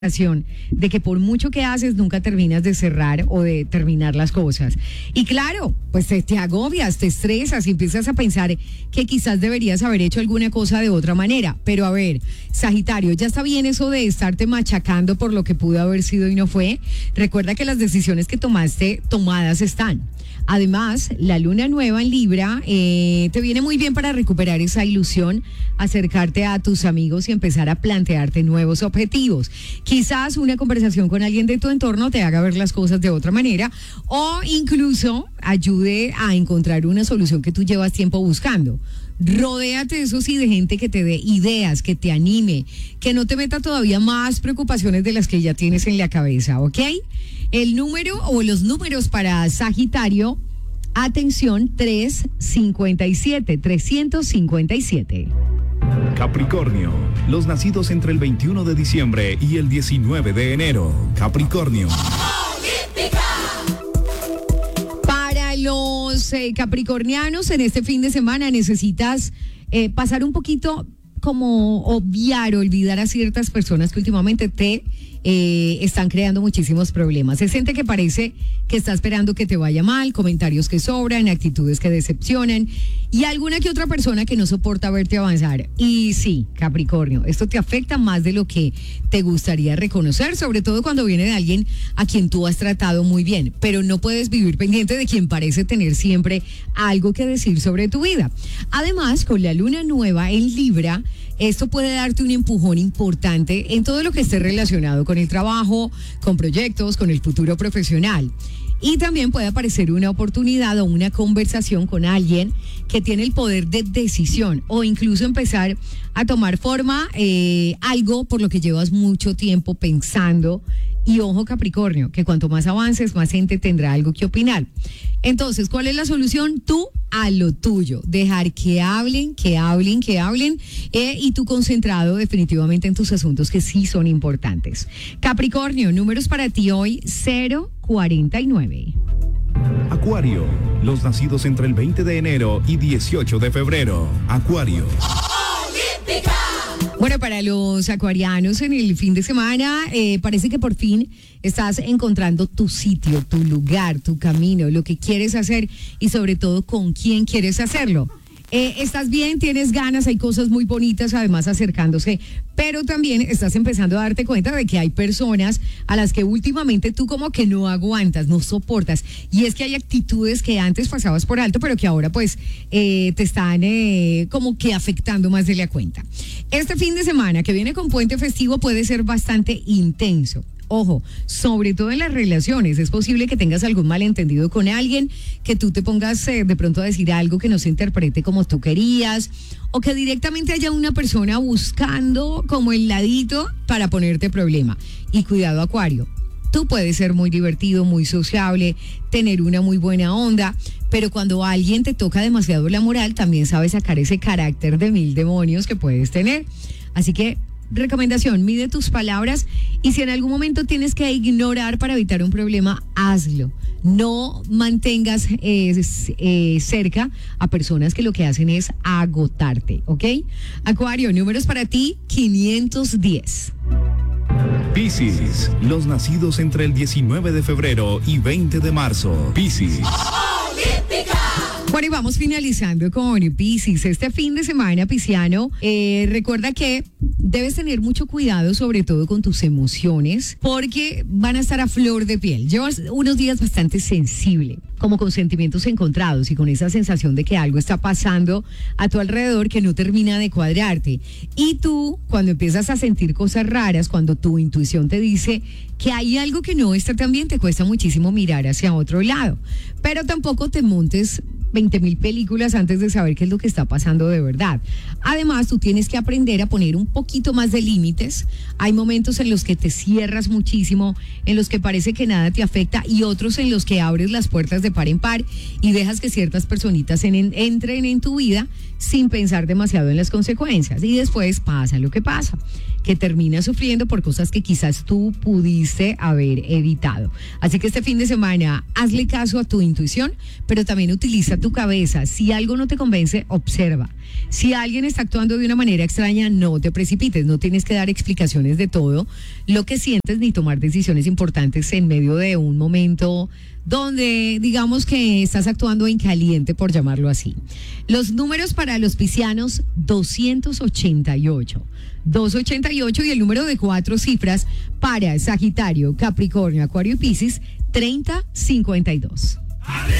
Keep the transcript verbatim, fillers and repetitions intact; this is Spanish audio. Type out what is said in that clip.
de que por mucho que haces nunca terminas de cerrar o de terminar las cosas. Y claro, pues te, te agobias, te estresas y empiezas a pensar que quizás deberías haber hecho alguna cosa de otra manera. Pero a ver, Sagitario, ya está bien eso de estarte machacando por lo que pudo haber sido y no fue. Recuerda que las decisiones que tomaste, tomadas están. Además, la luna nueva en Libra eh, te viene muy bien para recuperar esa ilusión, acercarte a tus amigos y empezar a plantearte nuevos objetivos. Quizás una conversación con alguien de tu entorno te haga ver las cosas de otra manera o incluso ayude a encontrar una solución que tú llevas tiempo buscando. Rodéate, eso sí, de gente que te dé ideas, que te anime, que no te meta todavía más preocupaciones de las que ya tienes en la cabeza, ¿ok? El número o los números para Sagitario, atención, trescientos cincuenta y siete, trescientos cincuenta y siete. Capricornio, los nacidos entre el veintiuno de diciembre y el diecinueve de enero. Capricornio. Para los eh, capricornianos, en este fin de semana necesitas eh, pasar un poquito como obviar, olvidar a ciertas personas que últimamente te eh, están creando muchísimos problemas. Es gente que parece que está esperando que te vaya mal, comentarios que sobran, actitudes que decepcionan y alguna que otra persona que no soporta verte avanzar. Y sí, Capricornio, esto te afecta más de lo que te gustaría reconocer, sobre todo cuando viene de alguien a quien tú has tratado muy bien, pero no puedes vivir pendiente de quien parece tener siempre algo que decir sobre tu vida. Además, con la luna nueva en Libra, esto puede darte un empujón importante en todo lo que esté relacionado con el trabajo, con proyectos, con el futuro profesional. Y también puede aparecer una oportunidad o una conversación con alguien que tiene el poder de decisión o incluso empezar a tomar forma eh, algo por lo que llevas mucho tiempo pensando. Y ojo, Capricornio, que cuanto más avances, más gente tendrá algo que opinar. Entonces, ¿cuál es la solución? Tú a lo tuyo. Dejar que hablen, que hablen, que hablen. Eh, y tú concentrado definitivamente en tus asuntos que sí son importantes. Capricornio, números para ti hoy, cero cuarenta y nueve. Acuario, los nacidos entre el veinte de enero y dieciocho de febrero. Acuario. Bueno, para los acuarianos en el fin de semana eh, parece que por fin estás encontrando tu sitio, tu lugar, tu camino, lo que quieres hacer y sobre todo con quién quieres hacerlo. Eh, estás bien, tienes ganas, hay cosas muy bonitas además acercándose, pero también estás empezando a darte cuenta de que hay personas a las que últimamente tú como que no aguantas, no soportas, y es que hay actitudes que antes pasabas por alto, pero que ahora pues eh, te están eh, como que afectando más de la cuenta. Este fin de semana que viene con puente festivo puede ser bastante intenso. Ojo, sobre todo en las relaciones, es posible que tengas algún malentendido con alguien, que tú te pongas eh, de pronto a decir algo que no se interprete como tú querías, o que directamente haya una persona buscando como el ladito para ponerte problema. Y cuidado, Acuario, tú puedes ser muy divertido, muy sociable, tener una muy buena onda, pero cuando alguien te toca demasiado la moral, también sabes sacar ese carácter de mil demonios que puedes tener. Así que recomendación, mide tus palabras y si en algún momento tienes que ignorar para evitar un problema, hazlo. No mantengas eh, eh, cerca a personas que lo que hacen es agotarte, ¿ok? Acuario, números para ti, quinientos diez. Piscis, los nacidos entre el diecinueve de febrero y veinte de marzo. Piscis. Bueno, y vamos finalizando con Piscis. Este fin de semana, pisciano, eh, recuerda que debes tener mucho cuidado, sobre todo con tus emociones, porque van a estar a flor de piel. Llevas unos días bastante sensible, como con sentimientos encontrados y con esa sensación de que algo está pasando a tu alrededor que no termina de cuadrarte. Y tú, cuando empiezas a sentir cosas raras, cuando tu intuición te dice que hay algo que no está tan bien, te cuesta muchísimo mirar hacia otro lado. Pero tampoco te montes veinte mil películas antes de saber qué es lo que está pasando de verdad. Además, tú tienes que aprender a poner un poquito más de límites. Hay momentos en los que te cierras muchísimo, en los que parece que nada te afecta y otros en los que abres las puertas de par en par y dejas que ciertas personitas en, en, entren en tu vida sin pensar demasiado en las consecuencias. Y después pasa lo que pasa, que terminas sufriendo por cosas que quizás tú pudiste haber evitado. Así que este fin de semana hazle caso a tu intuición, pero también utiliza tu cabeza. Si algo no te convence, observa. Si alguien está actuando de una manera extraña, no te precipites. No tienes que dar explicaciones de todo lo que sientes ni tomar decisiones importantes en medio de un momento donde digamos que estás actuando en caliente, por llamarlo así. Los números para los piscianos: doscientos ochenta y ocho. doscientos ochenta y ocho, y el número de cuatro cifras para Sagitario, Capricornio, Acuario y Piscis: treinta cincuenta y dos.